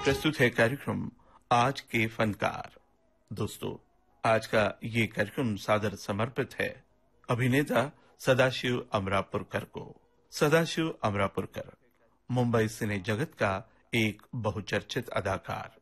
प्रस्तुत है कार्यक्रम आज के फनकार। दोस्तों, आज का ये कार्यक्रम सादर समर्पित है अभिनेता सदाशिव अमरापुरकर को। सदाशिव अमरापुरकर मुंबई सिने जगत का एक बहुचर्चित अदाकार।